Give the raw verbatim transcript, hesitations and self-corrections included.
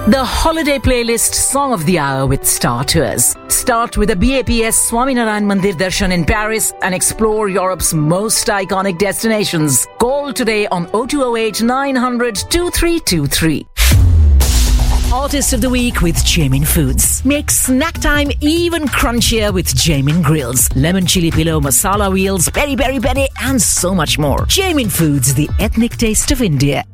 The holiday playlist song of the hour with Star Tours. Start with a B A P S Swaminarayan Mandir Darshan in Paris and explore Europe's most iconic destinations. Call today on oh two oh eight, nine hundred, two three two three. Artist of the Week with Jamin Foods. Make snack time even crunchier with Jamin Grills. Lemon chili pillow, masala wheels, peri peri peri and so much more. Jamin Foods, the ethnic taste of India.